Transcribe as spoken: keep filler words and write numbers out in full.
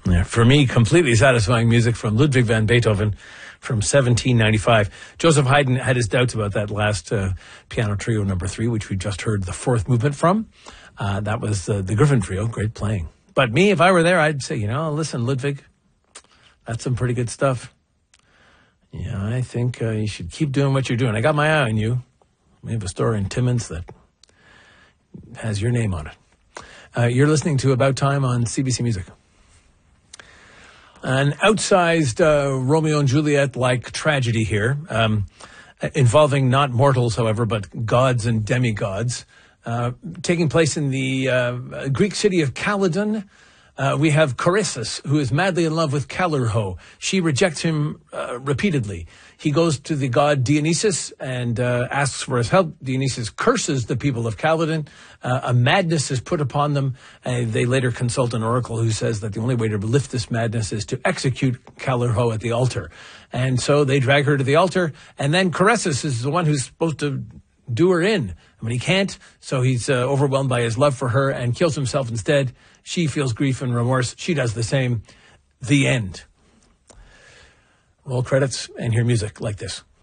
Yeah, for me, completely satisfying music from Ludwig van Beethoven from seventeen ninety-five. Joseph Haydn had his doubts about that last uh, piano trio number three, which we just heard the fourth movement from. Uh, that was uh, the Griffin Trio. Great playing. But me, if I were there, I'd say, you know, listen, Ludwig, that's some pretty good stuff. Yeah, I think uh, you should keep doing what you're doing. I got my eye on you. We have a store in Timmins that has your name on it. Uh, you're listening to About Time on C B C Music. An outsized uh, Romeo and Juliet-like tragedy here, um, involving not mortals, however, but gods and demigods, uh, taking place in the uh, Greek city of Calydon. Uh, we have Corysus, who is madly in love with Callirrhoe. She rejects him uh, repeatedly. He goes to the god Dionysus and uh, asks for his help. Dionysus curses the people of Calydon. Uh, a madness is put upon them. And they later consult an oracle who says that the only way to lift this madness is to execute Callirrhoe at the altar. And so they drag her to the altar. And then Corysus is the one who's supposed to do her in. But he can't, so he's uh, overwhelmed by his love for her and kills himself instead. She feels grief and remorse. She does the same. The end. Roll credits and hear music like this.